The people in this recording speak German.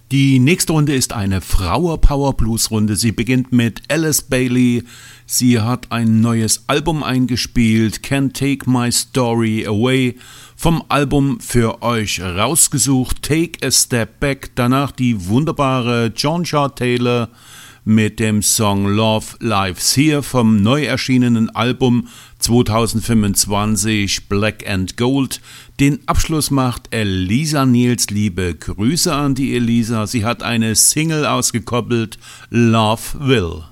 Die nächste Runde ist eine Flower-Power-Blues-Runde. Sie beginnt mit Alice Bailey. Sie hat ein neues Album eingespielt, Can't Take My Story Away. Vom Album für euch rausgesucht, Take a Step Back. Danach die wunderbare John Taylor mit dem Song Love Lives Here vom neu erschienenen Album 2025 Black and Gold. Den Abschluss macht Elisa Niels. Liebe Grüße an die Elisa. Sie hat eine Single ausgekoppelt, Love Will.